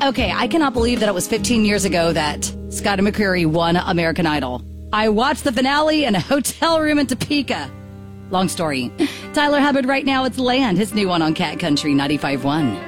Okay, I cannot believe that it was 15 years ago that Scotty McCreery won American Idol. I watched the finale in a hotel room in Topeka. Long story. Tyler Hubbard right now, it's Land, his new one on Cat Country 95.1.